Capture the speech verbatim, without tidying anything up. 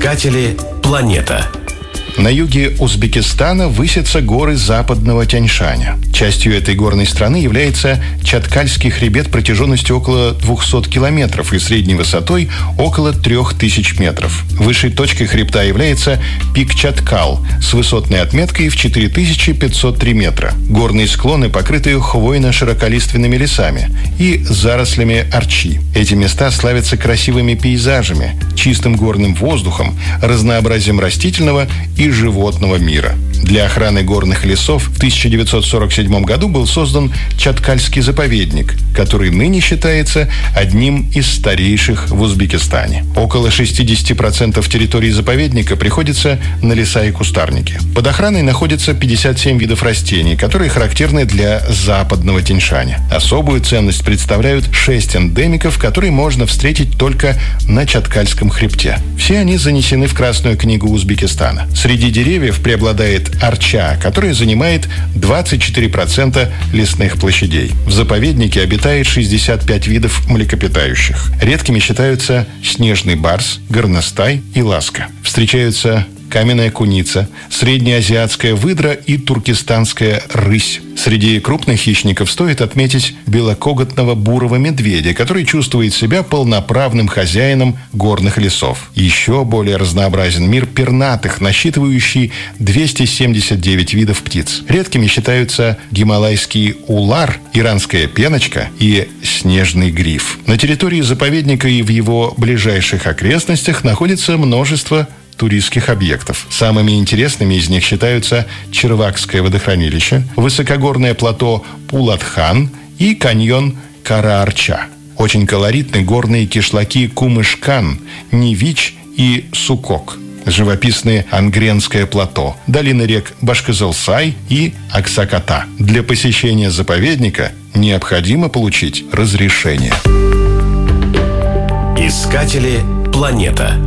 Искатели планета. На юге Узбекистана высятся горы западного Тянь-Шаня. Частью этой горной страны является Чаткальский хребет протяженностью около двухсот километров и средней высотой около трёх тысяч метров. Высшей точкой хребта является пик Чаткал с высотной отметкой в четыре тысячи пятьсот три метра. Горные склоны покрыты хвойно-широколиственными лесами и зарослями орчи. Эти места славятся красивыми пейзажами, чистым горным воздухом, разнообразием растительного и животного мира. Для охраны горных лесов в тысяча девятьсот сорок седьмом году был создан Чаткальский заповедник, который ныне считается одним из старейших в Узбекистане. Около шестидесяти процентов территории заповедника приходится на леса и кустарники. Под охраной находится пятьдесят семь видов растений, которые характерны для западного Тянь-Шаня. Особую ценность представляют шесть эндемиков, которые можно встретить только на Чаткальском хребте. Все они занесены в Красную книгу Узбекистана. Среди деревьев преобладает орча, которая занимает двадцать четыре процента лесных площадей. В заповеднике обитает шестьдесят пять видов млекопитающих. Редкими считаются снежный барс, горностай и ласка. Встречаются каменная куница, среднеазиатская выдра и туркестанская рысь. Среди крупных хищников стоит отметить белокоготного бурого медведя, который чувствует себя полноправным хозяином горных лесов. Еще более разнообразен мир пернатых, насчитывающий двести семьдесят девять видов птиц. Редкими считаются гималайский улар, иранская пеночка и снежный гриф. На территории заповедника и в его ближайших окрестностях находится множество туристских объектов. Самыми интересными из них считаются Червакское водохранилище, высокогорное плато Пулатхан и каньон Кара-Арча. Очень колоритны горные кишлаки Кумышкан, Невич и Сукок, живописные Ангренское плато, долины рек Башкызылсай и Аксаката. Для посещения заповедника необходимо получить разрешение. Искатели планета.